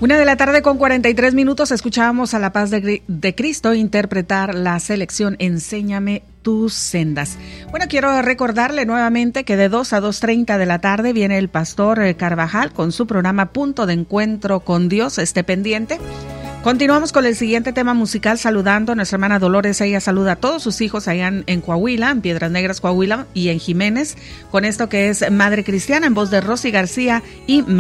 1:43 escuchábamos a La Paz de Cristo interpretar la selección Enséñame tus sendas. Bueno, quiero recordarle nuevamente que de 2 a 2:30 de la tarde viene el pastor Carvajal con su programa Punto de Encuentro con Dios. Esté pendiente. Continuamos con el siguiente tema musical saludando a nuestra hermana Dolores. Ella saluda a todos sus hijos allá en Coahuila, en Piedras Negras, Coahuila, y en Jiménez, con esto que es Madre Cristiana, en voz de Rosy García y